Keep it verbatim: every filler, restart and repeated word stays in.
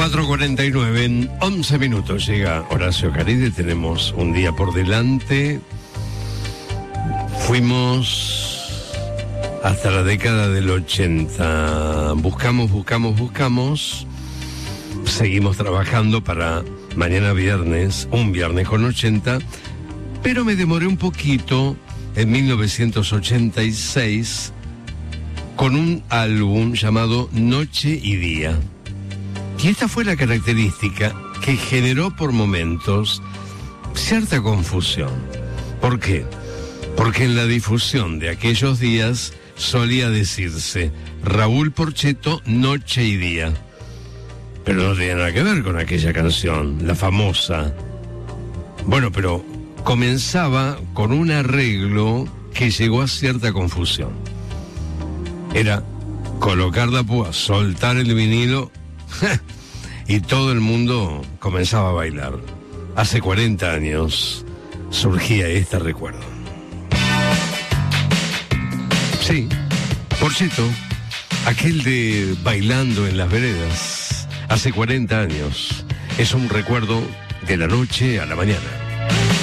cuatro cuarenta y nueve, en once minutos llega Horacio Caride. Tenemos un día por delante. Fuimos hasta la década del ochenta. Buscamos, buscamos, buscamos. Seguimos trabajando para mañana viernes, un viernes con ochenta. Pero me demoré un poquito en mil novecientos ochenta y seis con un álbum llamado Noche y Día. Y esta fue la característica que generó por momentos cierta confusión. ¿Por qué? Porque en la difusión de aquellos días solía decirse Raúl Porchetto, Noche y Día. Pero no tenía nada que ver con aquella canción, la famosa. Bueno, pero comenzaba con un arreglo que llegó a cierta confusión. Era colocar la púa, soltar el vinilo y todo el mundo comenzaba a bailar. Hace cuarenta años surgía este recuerdo. Sí, Porchetto, aquel de Bailando en las Veredas, hace cuarenta años. Es un recuerdo de la noche a la mañana.